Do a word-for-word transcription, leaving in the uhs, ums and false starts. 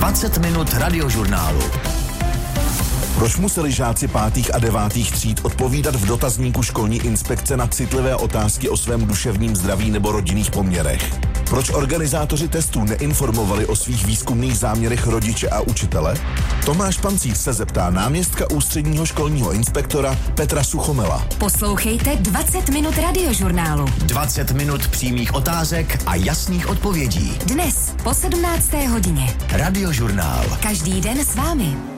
dvacet minut radiožurnálu. Proč museli žáci pátých a devátých tříd odpovídat v dotazníku školní inspekce na citlivé otázky o svém duševním zdraví nebo rodinných poměrech? Proč organizátoři testů neinformovali o svých výzkumných záměrech rodiče a učitele? Tomáš Pancíř se zeptá náměstka ústředního školního inspektora Petra Suchomela. Poslouchejte dvacet minut radiožurnálu. dvacet minut přímých otázek a jasných odpovědí. Dnes po sedmnácté hodině. Radiožurnál. Každý den s vámi.